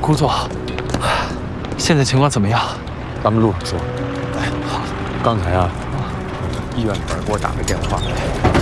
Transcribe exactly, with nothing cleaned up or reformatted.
顾总，现在情况怎么样？ 咱们路上说。哎，好。刚才啊，医院里边给我打个电话，